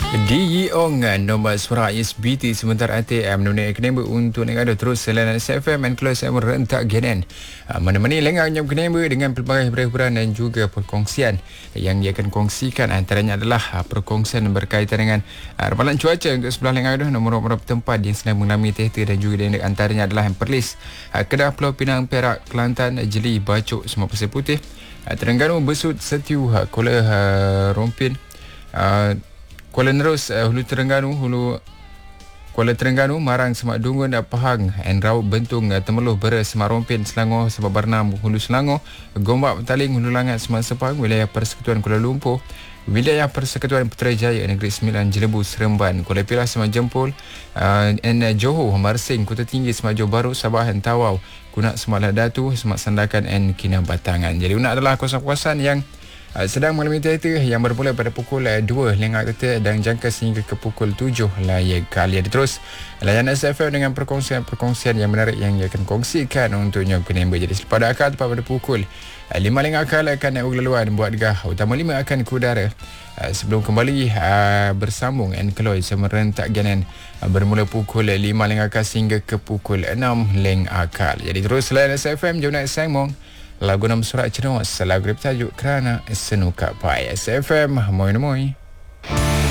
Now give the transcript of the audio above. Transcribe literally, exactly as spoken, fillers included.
Di Yeong nombor suara S B T sebentar A T M mengenai kenapa untuk negara terus selain S F M and Close M rentak genen mana-mana lengah nyam kenapa dengan pelbagai hiburan dan juga perkongsian yang dia akan kongsikan antaranya adalah perkongsian berkaitan dengan ramalan cuaca untuk sebelah lengah itu nomor-nomor tempat yang sedang mengalami tehta dan juga di antaranya adalah Perlis, Kedah, Pulau Pinang, Perak, Kelantan, Jeli, Bacok, semua Pasir Putih, Terengganu, Besut, Setiu, Kuala Rompin, Kuala Nerus, uh, Hulu Terengganu, Hulu Kuala Terengganu, Marang, Semak Dungun, Pahang, and Raub, Bentung, uh, Temeloh, Beres, Semak Rompin, Selangor, Sebab Bernam, Hulu Selangor, Gombak, Petaling, Hulu Langat, Semak Sepang, Wilayah Persekutuan Kuala Lumpur, Wilayah Persekutuan Putrajaya, Negeri Sembilan, Jelebu, Seremban, Kuala Pilah, Semak Jempol, uh, and uh, Johor, Marsing, Kota Tinggi, Semak Johor Baru, Sabah dan Tawau, Kunak, Semak Ladatu, Semak Sandakan, and Kinabatangan. Jadi Unak adalah kawasan-kawasan yang Uh, sedang mengalami tehta yang bermula pada pukul uh, dua lengah kata dan jangka sehingga ke pukul tujuh layak kali. Ada terus layanan S F M dengan perkongsian-perkongsian yang menarik yang ia akan kongsikan untuk Nyok Penembak. Jadi selepas akal tepat pada pukul uh, lima lengah akal akan naik laluan buat gah utama lima akan ke udara uh, sebelum kembali uh, bersambung and Kloy semerentak ganan uh, bermula pukul lima lengah akal sehingga ke pukul enam lengah akal. Jadi terus layanan S F M jom naik sangmong lagu nama surat cenos lagu tajuk kerana senuka pai S F M moi moi.